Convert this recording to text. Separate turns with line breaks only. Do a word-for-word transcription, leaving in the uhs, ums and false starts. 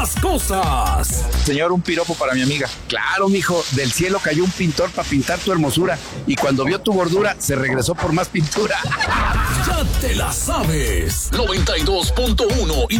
Las cosas.
Señor, un piropo para mi amiga.
Claro, mijo, del cielo cayó un pintor para pintar tu hermosura y cuando vio tu gordura se regresó por más pintura.
Ya te la sabes. noventa y dos punto uno y